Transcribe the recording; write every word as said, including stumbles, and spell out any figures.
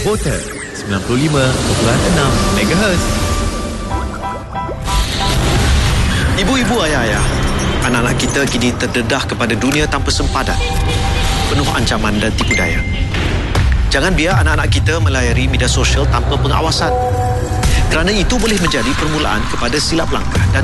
Botak sembilan puluh lima perpuluhan enam megahertz. Ibu-ibu, ayah-ayah, anak-anak kita kini terdedah kepada dunia tanpa sempadan, penuh ancaman dan tipu daya. Jangan biar anak-anak kita melayari media sosial tanpa pengawasan, kerana itu boleh menjadi permulaan kepada silap langkah dan